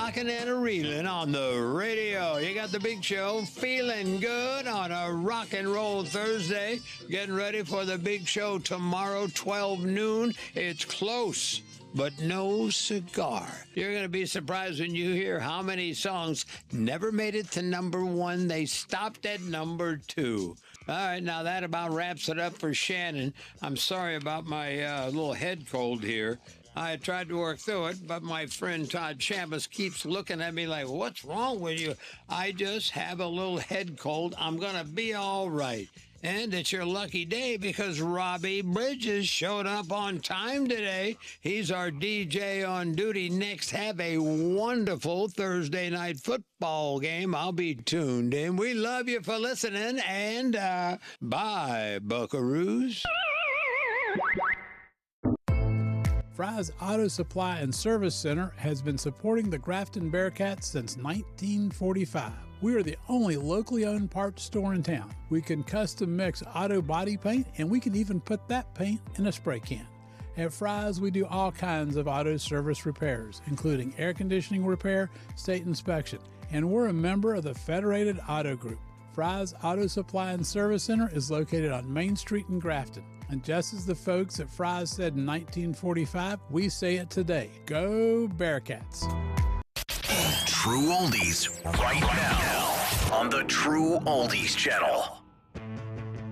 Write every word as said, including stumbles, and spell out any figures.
rocking and a reeling on the radio. You got the Big Show feeling good on a rock and roll Thursday. Getting ready for the Big Show tomorrow, twelve noon. It's close, but no cigar. You're going to be surprised when you hear how many songs never made it to number one. They stopped at number two. All right, now that about wraps it up for Shannon. I'm sorry about my uh, little head cold here. I tried to work through it, but my friend Todd Chambliss keeps looking at me like, what's wrong with you? I just have a little head cold. I'm going to be all right. And it's your lucky day because Robbie Bridges showed up on time today. He's our D J on duty next. Have a wonderful Thursday night football game. I'll be tuned in. We love you for listening, and uh, bye, Buckaroos. Fry's Auto Supply and Service Center has been supporting the Grafton Bearcats since nineteen forty-five. We are the only locally owned parts store in town. We can custom mix auto body paint, and we can even put that paint in a spray can. At Fry's, we do all kinds of auto service repairs, including air conditioning repair, state inspection, and we're a member of the Federated Auto Group. Fry's Auto Supply and Service Center is located on Main Street in Grafton. And just as the folks at Fry's said in nineteen forty-five, we say it today. Go Bearcats. True Oldies right now on the True Oldies channel.